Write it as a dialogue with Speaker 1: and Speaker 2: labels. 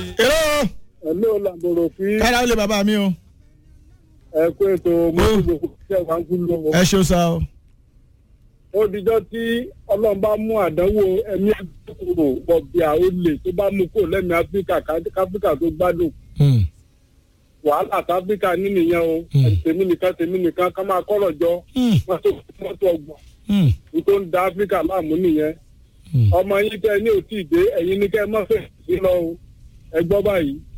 Speaker 1: hello.
Speaker 2: hello làbọ̀rọ̀ fi.
Speaker 1: káyọ̀ lè bàbá mi o.
Speaker 2: ẹ kú ètò mọ́tò ṣẹ̀ wá ń kú lọ́wọ́.
Speaker 1: ẹ ṣeun sa o.
Speaker 2: ó dijọ́ tí ọlọ́run bá mú àdánwò ẹ̀mí àgbẹ̀kùrò ọ̀bìà olè tó bá mú kó lẹ́mìí áfíríkà káfíríkà tó gbádùn. wàhálà táfíríkà ní nìyẹn o tèmi nìkan ká máa kọ́rọ̀ jọ mọ́tò ọgbọ̀n tó ń da áfíríkà láàmú nìyẹn. ọmọ yín tẹ ní òtí ìdé ẹ̀yin ní kẹ́ ẹ má fẹ́ sí lọ o ẹ gbọ́ báyìí